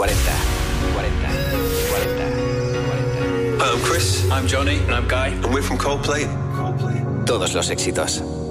40. Hi, I'm Chris. I'm Johnny. And I'm Guy. And we're from Coldplay. Todos los éxitos.